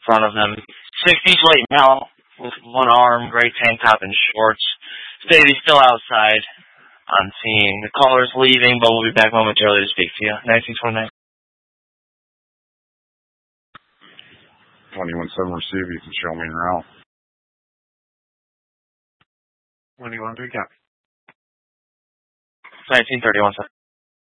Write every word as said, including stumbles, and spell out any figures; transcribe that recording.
front of them. sixties white male with one arm, gray tank top and shorts. State he's still outside on scene. The caller's leaving, but we'll be back momentarily to speak to you. nineteen twenty-nine. twenty-one seven, receive. You can show me around. twenty-one three, copy. nineteen thirty-one, sir.